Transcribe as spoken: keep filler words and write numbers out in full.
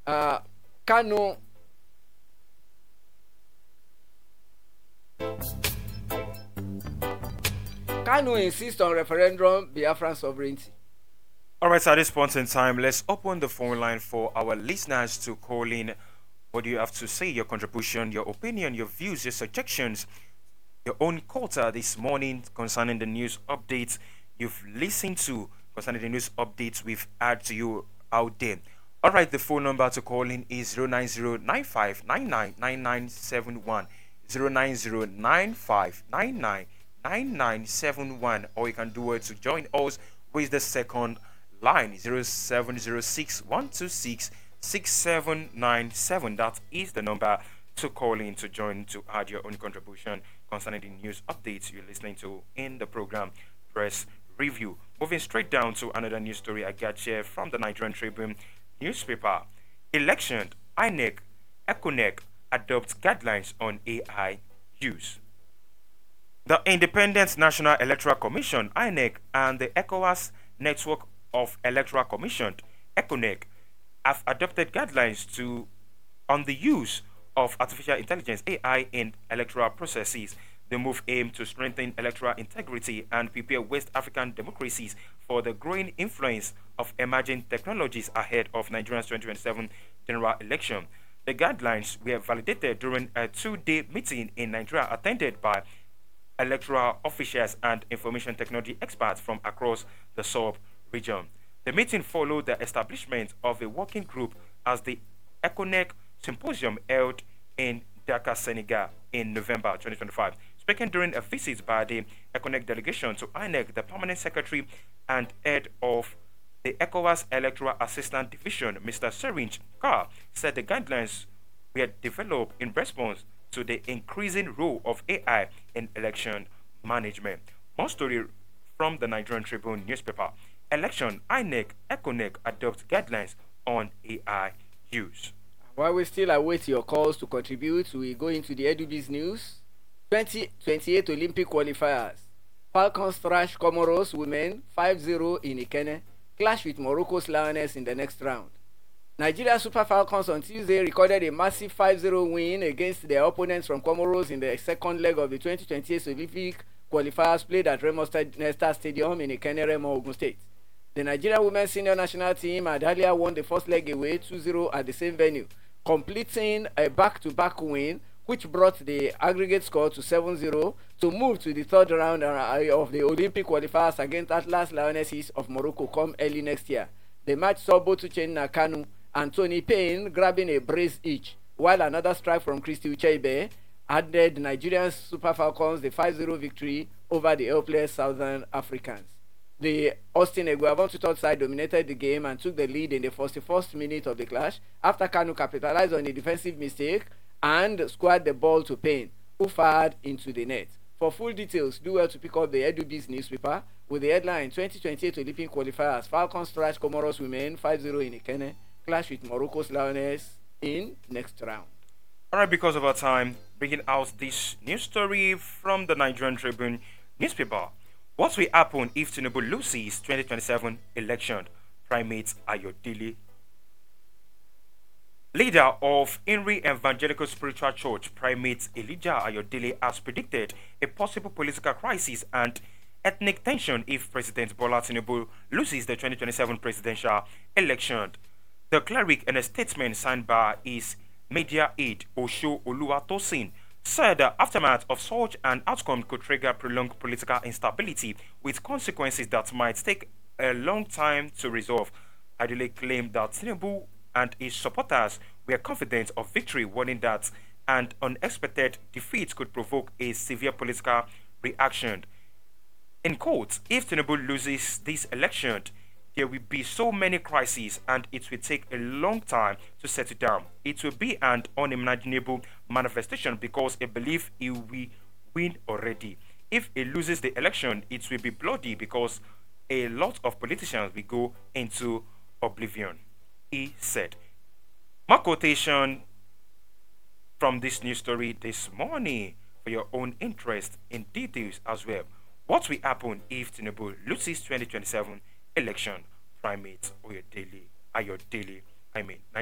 Uh, Kanu Kanu insists on referendum Biafran sovereignty. All right, so at this point in time, let's open the phone line for our listeners to call in. What do you have to say? Your contribution, your opinion, your views, your suggestions, your own quota this morning concerning the news updates you've listened to, concerning the news updates we've had to you out there. All right, the phone number to call in is zero nine zero nine five nine nine nine nine seven one, zero nine zero nine five nine nine nine nine seven one, or you can do it to join us with the second line zero seven zero six one two six six seven nine seven. That is the number to call in to join to add your own contribution concerning the news updates you're listening to in the program Press Review. Moving straight down to another news story I got here from the Nigerian Tribune newspaper. Election, I N E C, ECONEC adopts guidelines on A I use. The Independent National Electoral Commission, I N E C, and the ECOWAS Network of Electoral Commission, ECONEC, have adopted guidelines to on the use of artificial intelligence A I in electoral processes. The move aimed to strengthen electoral integrity and prepare West African democracies for the growing influence of emerging technologies ahead of Nigeria's twenty twenty-seven general election. The guidelines were validated during a two-day meeting in Nigeria attended by electoral officials and information technology experts from across the sub-region. The meeting followed the establishment of a working group as the ECONEC Symposium held in Dakar, Senegal in November twenty twenty-five. Speaking during a visit by the ECONEC delegation to I N E C, the permanent secretary and head of the ECOWAS Electoral Assistance Division, Mister Serinj Carr, said the guidelines were developed in response to the increasing role of A I in election management. More story from the Nigerian Tribune newspaper. Election, I N E C, ECONEC adopt guidelines on A I use. While we still await your calls to contribute, we go into the EduBiz news. twenty twenty-eight Olympic qualifiers. Falcons thrash Comoros women five zero in Ikene, clash with Morocco's Lioness in the next round. Nigeria Super Falcons on Tuesday recorded a massive five zero win against their opponents from Comoros in the second leg of the twenty twenty-eight Olympic qualifiers played at Remo Nesta Stadium in Ikene, Remo, Ogun State. The Nigeria women's senior national team had earlier won the first leg away two zero at the same venue, completing a back-to-back win which brought the aggregate score to seven zero to move to the third round of the Olympic qualifiers against Atlas Lionesses of Morocco come early next year. The match saw both Uchenna Kanu and Tony Payne grabbing a brace each, while another strike from Christy Ucheibe added Nigerian Super Falcons the five zero victory over the helpless Southern Africans. The Austin Eguavon third side dominated the game and took the lead in the forty-first minute of the clash after Kanu capitalized on a defensive mistake and squared the ball to Payne, who fired into the net. For full details, do well to pick up the EduBiz newspaper with the headline twenty twenty-eight Olympic qualifiers. Falcons thrash Comoros women five zero in Ikene, clash with Morocco's Lioness in next round. All right, because of our time, bringing out this news story from the Nigerian Tribune newspaper. What will happen if Tinubu loses twenty twenty-seven election? Primates Ayodele, leader of Inri Evangelical Spiritual Church, Primate Elijah Ayodele, has predicted a possible political crisis and ethnic tension if President Bola Tinubu loses the twenty twenty-seven presidential election. The cleric, in a statement signed by his media aide Osho Oluwatosin, said the aftermath of such an outcome could trigger prolonged political instability with consequences that might take a long time to resolve. Ayodele claimed that Tinubu and his supporters were confident of victory, warning that an unexpected defeat could provoke a severe political reaction. In quote, if Tinubu loses this election, there will be so many crises and it will take a long time to settle down. It will be an unimaginable manifestation because I believe he will win already. If he loses the election, it will be bloody because a lot of politicians will go into oblivion, he said. More quotation from this news story this morning for your own interest in details as well. What will happen if Tinubu loses twenty twenty-seven election? Primate Oyodele, Ayodele, I mean.